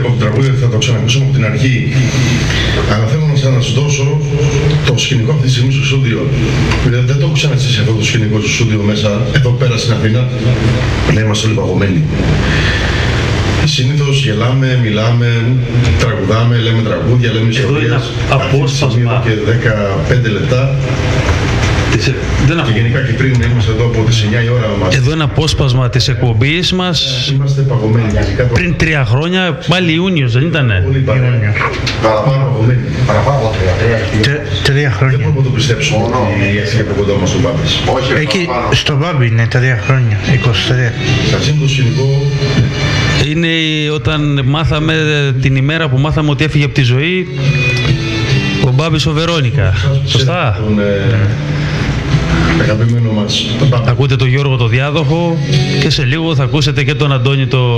το τραγούδι θα το ξανακούσουμε από την αρχή. Αλλά θέλω να σας δώσω το σκηνικό αυτή τη στιγμή στο στούντιο. Δεν το έχω ξαναζήσει αυτό το σκηνικό στο στούντιο μέσα, εδώ πέρα στην Αθήνα. Να είμαστε όλοι παγωμένοι. Συνήθως γελάμε, μιλάμε, τραγουδάμε, λέμε τραγούδια, λέμε ιστορίες. Απόσπασμα. Και 15 λεπτά. Και γενικά και πριν είμαστε εδώ από τις 9 η ώρα μας. Εδώ είναι απόσπασμα της εκπομπής μας. Είμαστε παγωμένοι. Πριν 3 χρόνια, πάλι Ιούνιος, δεν ήτανε? Πολύ παραπάνω παγωμένοι. Παραπάνω από 3 χρόνια. Δεν μπορούμε να το πιστέψουμε ότι έφυγε από κοντά μας ο Μπάμπης. Εκεί στο Μπάμπη είναι 3 χρόνια, 23. Σας είναι το σκηνικό. Είναι όταν μάθαμε, την ημέρα που μάθαμε ότι έφυγε από τη ζωή ο Μπάμπης ο Βερόνικα. Σωστά. Τον αγαπημένο μας τον Μπάμπη. Ακούτε τον Γιώργο το διάδοχο και σε λίγο θα ακούσετε και τον Αντώνη το